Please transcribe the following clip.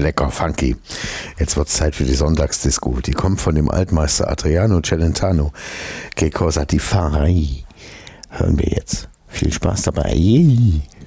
lecker, funky. Jetzt wird's Zeit für die Sonntagsdisco. Die kommt von dem Altmeister Adriano Celentano. Che cosa ti farai? Hören wir jetzt. Viel Spaß dabei.